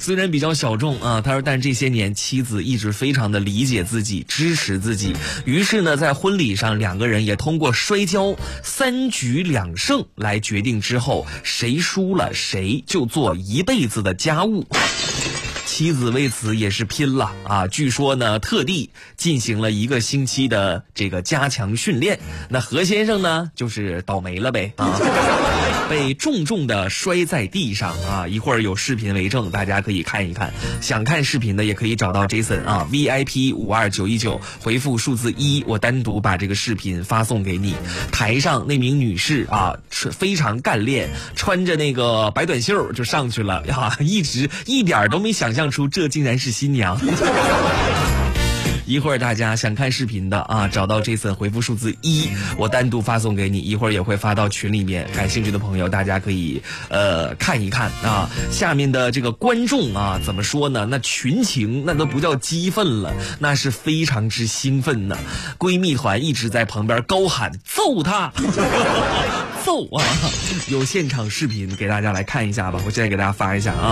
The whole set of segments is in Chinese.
虽然比较小众啊，他说但这些年妻子一直非常的理解自己，支持自己，于是呢在婚礼上两个人也通过摔跤3局2胜来决定之后谁输了谁就做一辈子的家务。妻子为此也是拼了啊！据说呢，特地进行了1个星期的这个加强训练。那何先生呢，就是倒霉了呗啊，被重重的摔在地上啊！一会儿有视频为证，大家可以看一看。想看视频的也可以找到 Jason 啊 ，VIP 52919回复数字1，我单独把这个视频发送给你。台上那名女士啊，非常干练，穿着那个白短袖就上去了呀，一点都没想象出这竟然是新娘。一会儿大家想看视频的啊，找到Jason回复数字1，我单独发送给你，一会儿也会发到群里面，感兴趣的朋友大家可以看一看啊。下面的这个观众啊，怎么说呢？那群情那都不叫激愤了，那是非常之兴奋呢。闺蜜团一直在旁边高喊揍他揍啊！有现场视频给大家来看一下吧，我现在给大家发一下啊。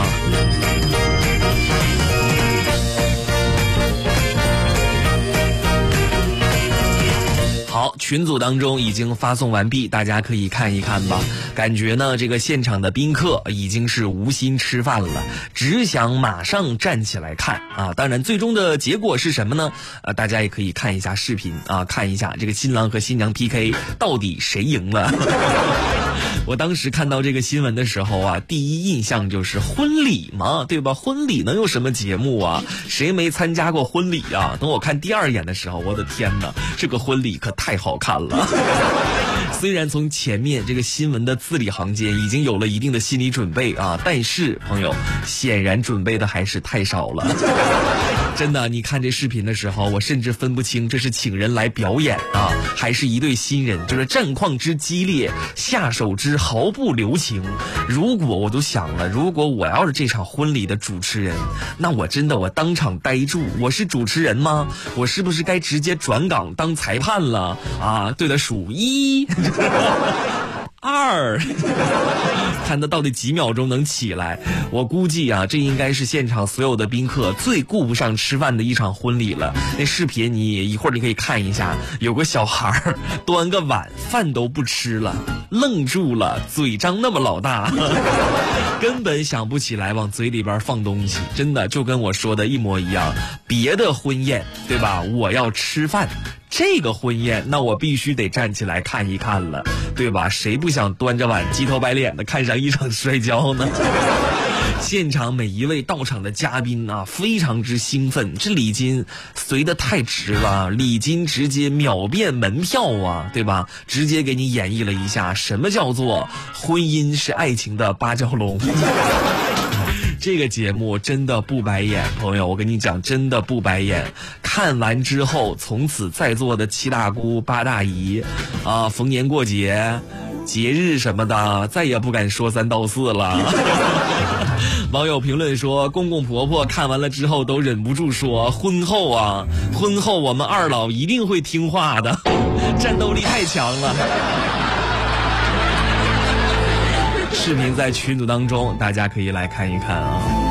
好，群组当中已经发送完毕，大家可以看一看吧。感觉呢，这个现场的宾客已经是无心吃饭了，只想马上站起来看啊。当然，最终的结果是什么呢？大家也可以看一下视频啊，看一下这个新郎和新娘 PK 到底谁赢了。我当时看到这个新闻的时候啊，第一印象就是婚礼嘛，对吧？婚礼能有什么节目啊？谁没参加过婚礼啊？等我看第2眼的时候，我的天哪，这个婚礼可太好看了。虽然从前面这个新闻的字里行间已经有了一定的心理准备啊，但是朋友显然准备的还是太少了。真的，你看这视频的时候，我甚至分不清这是请人来表演啊，还是一对新人，就是战况之激烈，下手之毫不留情。如果我都想了，如果我要是这场婚礼的主持人，那我真的我当场呆住。我是主持人吗？我是不是该直接转岗当裁判了啊？对了，数1 2，看他到底几秒钟能起来。我估计啊，这应该是现场所有的宾客最顾不上吃饭的一场婚礼了。那视频你一会儿你可以看一下，有个小孩端个碗饭都不吃了，愣住了，嘴张那么老大，根本想不起来往嘴里边放东西。真的就跟我说的一模一样。别的婚宴对吧，我要吃饭，这个婚宴那我必须得站起来看一看了，对吧？谁不想端着碗鸡头白脸的看上一场摔跤呢？现场每一位到场的嘉宾啊，非常之兴奋，这礼金随得太值了，礼金直接秒变门票啊，对吧？直接给你演绎了一下什么叫做婚姻是爱情的8角笼。这个节目真的不白眼，朋友，我跟你讲，真的不白眼。看完之后，从此在座的7大姑8大姨啊，逢年过节、节日什么的，再也不敢说3道4了。网友评论说，公公婆婆看完了之后都忍不住说，婚后我们2老一定会听话的，战斗力太强了。视频在群组当中，大家可以来看一看啊。